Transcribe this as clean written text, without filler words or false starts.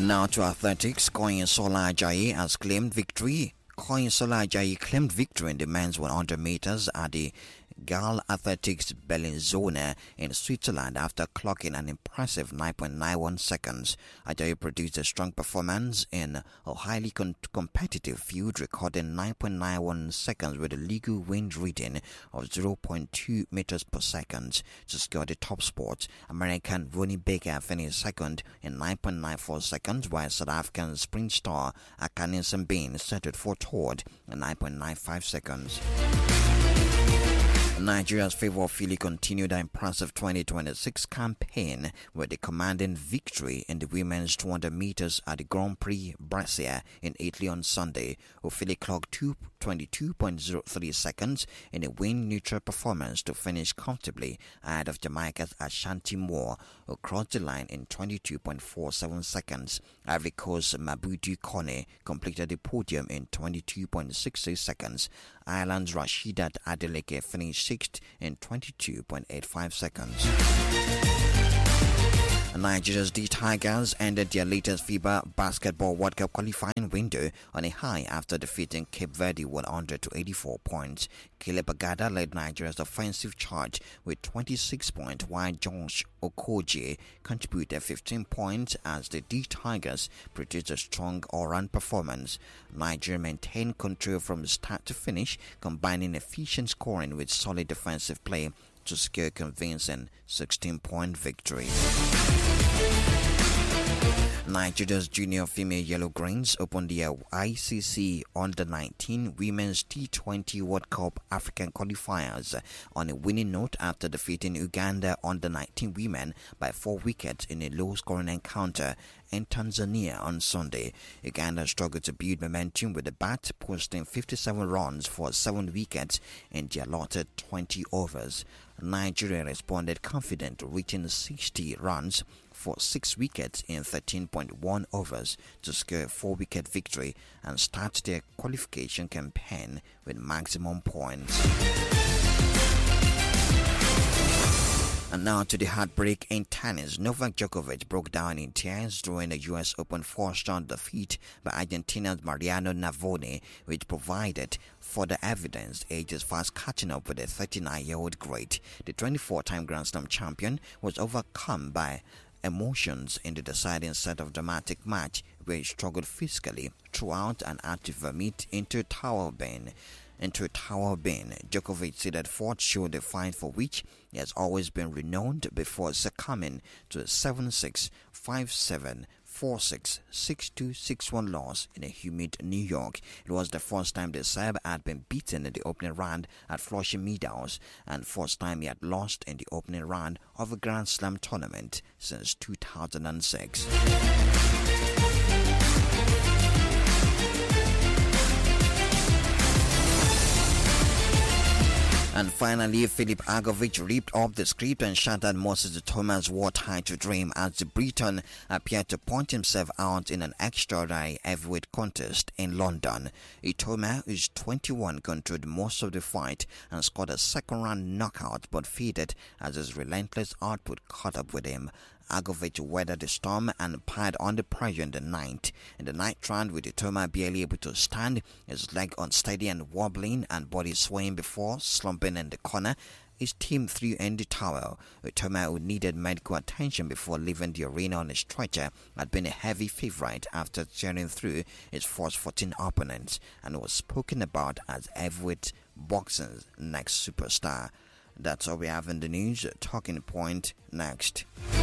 Now to athletics, Koinsola Ajayi has claimed victory. Koinsola Ajayi claimed victory in the men's 100 meters at the Gal Athletics Bellinzona in Switzerland after clocking an impressive 9.91 seconds. Ajayi produced a strong performance in a highly competitive field, recording 9.91 seconds with a legal wind reading of 0.2 meters per second to score the top spot. American Ronnie Baker finished second in 9.94 seconds, while South African sprint star Akani Simbine settled for third in 9.95 seconds. Nigeria's favour Philly continued their impressive 2026 campaign with a commanding victory in the women's 200 meters at the Grand Prix Brescia in Italy on Sunday. Philly clocked 22.03 seconds in a wind-neutral performance to finish comfortably ahead of Jamaica's Ashanti Moore, who crossed the line in 22.47 seconds. Ivory Coast's Mabudu Kone completed the podium in 22.66 seconds. Ireland's Rasheedat Adeleke finished sixth in 22.85 seconds. Nigeria's D Tigers ended their latest FIBA Basketball World Cup qualifying window on a high after defeating Cape Verde 100 to 84 points. Caleb Agada led Nigeria's offensive charge with 26 points, while Josh Okogie contributed 15 points as the D Tigers produced a strong all-round performance. Nigeria maintained control from start to finish, combining efficient scoring with solid defensive play to secure a convincing 16-point victory. Nigeria's junior female Yellow Greens opened their ICC Under-19 Women's T20 World Cup African qualifiers on a winning note after defeating Uganda Under-19 women by 4 wickets in a low-scoring encounter in Tanzania on Sunday. Uganda struggled to build momentum with the bat, posting 57 runs for 7 wickets in the allotted 20 overs. Nigeria responded confident, reaching 60 runs for 6 wickets in 13.1 overs to score a 4-wicket victory and start their qualification campaign with maximum points. And now to the heartbreak in tennis. Novak Djokovic broke down in tears during the US Open 4-star defeat by Argentina's Mariano Navone, which provided further evidence age is fast catching up with the 39-year-old great. The 24-time Grand Slam champion was overcome by emotions in the deciding set of dramatic match, where he struggled physically throughout and had to vomit into a towel bin. Djokovic said that Ford showed the fight for which he has always been renowned before succumbing to a 7-6, 5-7, 4-6, 6-2, 6-1 loss in a humid New York. It was the first time the Serb had been beaten in the opening round at Flushing Meadows and first time he had lost in the opening round of a Grand Slam tournament since 2006. And finally, Filip Agovic ripped off the script and shattered Moses Thomas' war title dream as the Briton appeared to point himself out in an extraordinary heavyweight contest in London. Itoma, who's 21, controlled most of the fight and scored a second-round knockout but faded as his relentless output caught up with him. Agovic weathered the storm and piled under pressure in the ninth. In the ninth round, with Itoma barely able to stand, his leg unsteady and wobbling and body swaying before slumping in the corner, his team threw in the towel. Itoma, who needed medical attention before leaving the arena on a stretcher, had been a heavy favorite after tearing through his first 14 opponents and was spoken about as heavyweight boxing's next superstar. That's all we have in the news. Talking Point next.